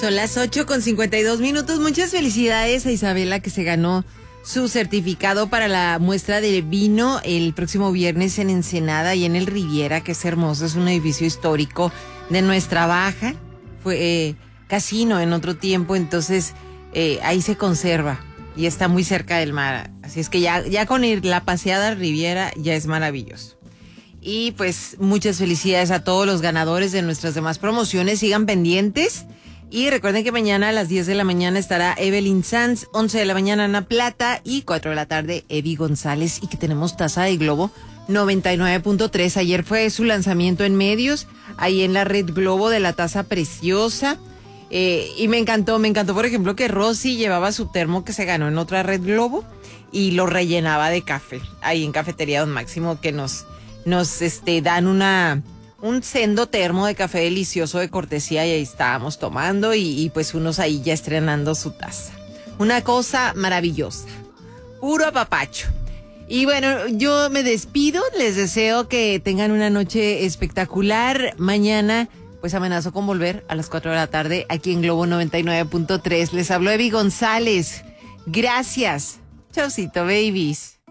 Son las 8:52. Muchas felicidades a Isabela, que se ganó su certificado para la muestra de vino el próximo viernes en Ensenada y en el Riviera, que es hermoso. Es un edificio histórico de Nuestra Baja. Fue casino en otro tiempo, entonces ahí se conserva y está muy cerca del mar. Así es que ya con la paseada al Riviera ya es maravilloso. Y pues muchas felicidades a todos los ganadores de nuestras demás promociones. Sigan pendientes. Y recuerden que mañana a las 10 de la mañana estará Evelyn Sanz, 11 de la mañana Ana Plata y 4 de la tarde Evi González. Y que tenemos taza de Globo 99.3. Ayer fue su lanzamiento en medios, ahí en la Red Globo, de la taza preciosa. Y me encantó, por ejemplo, que Rosy llevaba su termo que se ganó en otra Red Globo y lo rellenaba de café, ahí en Cafetería Don Máximo, que nos dan un sendo termo de café delicioso de cortesía, y ahí estábamos tomando y pues unos ahí ya estrenando su taza. Una cosa maravillosa, puro apapacho. Y bueno, yo me despido, les deseo que tengan una noche espectacular. Mañana pues amenazo con volver a las 4 de la tarde aquí en Globo 99.3. Les habló Evi González. Gracias. Chaucito, babies.